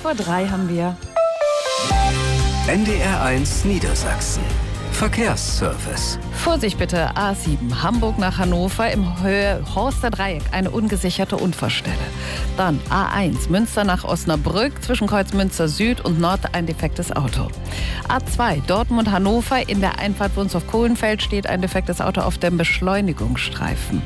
3:06 haben wir. NDR1 Niedersachsen. Verkehrsservice. Vorsicht bitte, A7, Hamburg nach Hannover im Horster Dreieck, eine ungesicherte Unfallstelle. Dann A1, Münster nach Osnabrück, zwischen Kreuz Münster Süd und Nord ein defektes Auto. A2, Dortmund-Hannover, in der Einfahrt Wunstorf-Kohlenfeld steht ein defektes Auto auf dem Beschleunigungsstreifen.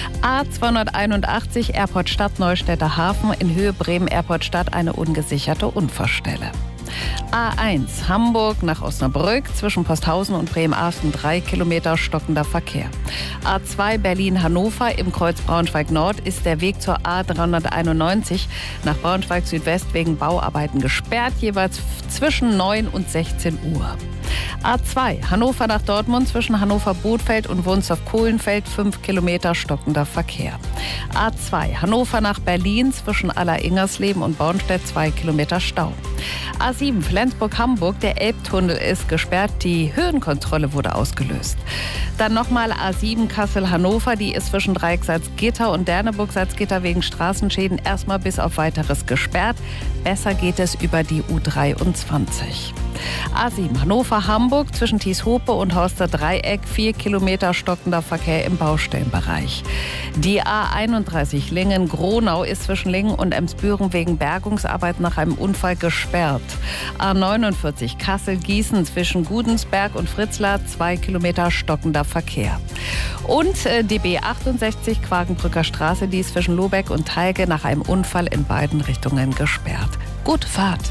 A281, Airport Stadt Neustädter Hafen, in Höhe Bremen-Airport Stadt eine ungesicherte Unfallstelle. A1 Hamburg nach Osnabrück, zwischen Posthausen und Bremerhaven 3 Kilometer stockender Verkehr. A2 Berlin-Hannover, im Kreuz Braunschweig-Nord ist der Weg zur A391 nach Braunschweig Südwest wegen Bauarbeiten gesperrt, jeweils zwischen 9 und 16 Uhr. A2 Hannover nach Dortmund, zwischen Hannover-Bothfeld und Wunstorf-Kohlenfeld 5 Kilometer stockender Verkehr. A2 Hannover nach Berlin, zwischen Aller-Ingersleben und Bornstedt 2 Kilometer Stau. A7 Flensburg-Hamburg, der Elbtunnel ist gesperrt, die Höhenkontrolle wurde ausgelöst. Dann nochmal A7 Kassel-Hannover, die ist zwischen Dreieck Salzgitter und Derneburg Salzgitter wegen Straßenschäden erstmal bis auf Weiteres gesperrt. Besser geht es über die U23. A7 Hannover-Hamburg, zwischen Thieshope und Horster Dreieck 4 Kilometer stockender Verkehr im Baustellenbereich. Die A31 Lingen-Gronau ist zwischen Lingen und Emsbüren wegen Bergungsarbeit nach einem Unfall gesperrt. A49 Kassel-Gießen, zwischen Gudensberg und Fritzlar 2 Kilometer stockender Verkehr. Und die B68 Quakenbrücker Straße, die ist zwischen Lobeck und Teilge nach einem Unfall in beiden Richtungen gesperrt. Gute Fahrt!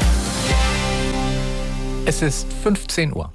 Es ist 15 Uhr.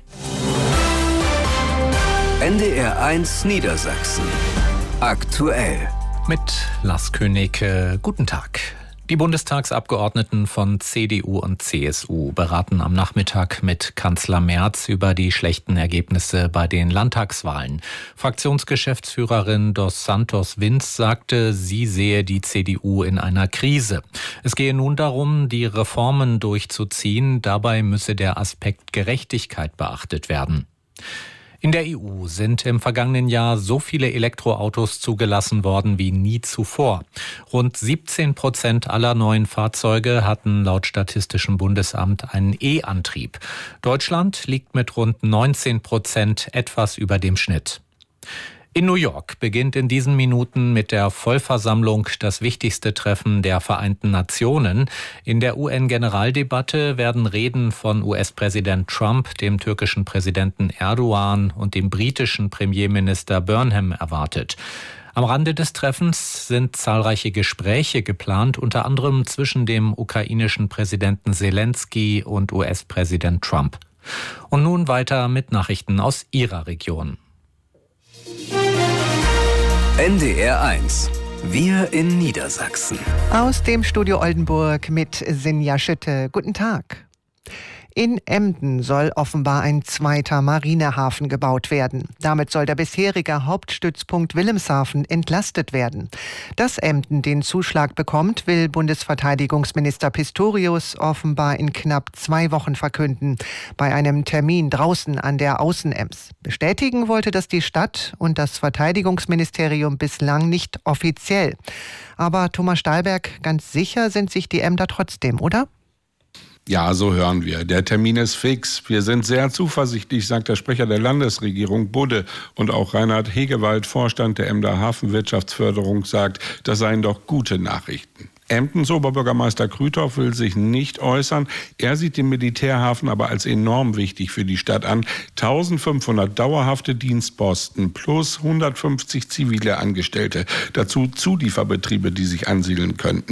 NDR1 Niedersachsen. Aktuell. Mit Lars König, guten Tag. Die Bundestagsabgeordneten von CDU und CSU beraten am Nachmittag mit Kanzler Merz über die schlechten Ergebnisse bei den Landtagswahlen. Fraktionsgeschäftsführerin Dos Santos Vinz sagte, sie sehe die CDU in einer Krise. Es gehe nun darum, die Reformen durchzuziehen. Dabei müsse der Aspekt Gerechtigkeit beachtet werden. In der EU sind im vergangenen Jahr so viele Elektroautos zugelassen worden wie nie zuvor. Rund 17% aller neuen Fahrzeuge hatten laut Statistischem Bundesamt einen E-Antrieb. Deutschland liegt mit rund 19% etwas über dem Schnitt. In New York beginnt in diesen Minuten mit der Vollversammlung das wichtigste Treffen der Vereinten Nationen. In der UN-Generaldebatte werden Reden von US-Präsident Trump, dem türkischen Präsidenten Erdogan und dem britischen Premierminister Burnham erwartet. Am Rande des Treffens sind zahlreiche Gespräche geplant, unter anderem zwischen dem ukrainischen Präsidenten Zelensky und US-Präsident Trump. Und nun weiter mit Nachrichten aus Ihrer Region. NDR1. Wir in Niedersachsen. Aus dem Studio Oldenburg mit Sinja Schütte. Guten Tag. In Emden soll offenbar ein zweiter Marinehafen gebaut werden. Damit soll der bisherige Hauptstützpunkt Wilhelmshaven entlastet werden. Dass Emden den Zuschlag bekommt, will Bundesverteidigungsminister Pistorius offenbar in knapp 2 Wochen verkünden, bei einem Termin draußen an der Außenems. Bestätigen wollte das die Stadt und das Verteidigungsministerium bislang nicht offiziell. Aber Thomas Stahlberg, ganz sicher sind sich die Emder trotzdem, oder? Ja, so hören wir. Der Termin ist fix. Wir sind sehr zuversichtlich, sagt der Sprecher der Landesregierung Budde. Und auch Reinhard Hegewald, Vorstand der Emder Hafenwirtschaftsförderung, sagt, das seien doch gute Nachrichten. Emdens Oberbürgermeister Krüthoff will sich nicht äußern. Er sieht den Militärhafen aber als enorm wichtig für die Stadt an. 1500 dauerhafte Dienstposten plus 150 zivile Angestellte. Dazu Zulieferbetriebe, die sich ansiedeln könnten.